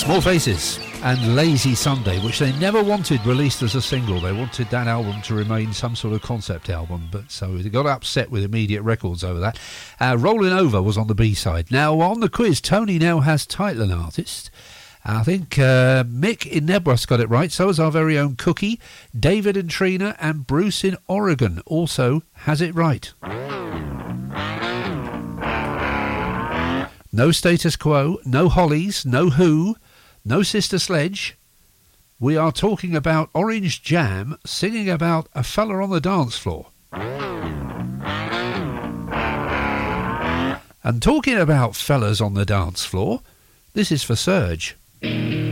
Small Faces and Lazy Sunday, which they never wanted released as a single. They wanted that album to remain some sort of concept album, but so they got upset with Immediate Records over that. Rolling Over was on the B-side. Now, on the quiz, Tony now has title and artist. I think Mick in Nebras got it right, so has our very own Cookie. David and Trina and Bruce in Oregon also has it right. No Status Quo, no Hollies, no Who, no Sister Sledge. We are talking about Orange Jam singing about a fella on the dance floor. And talking about fellas on the dance floor, this is for Serge.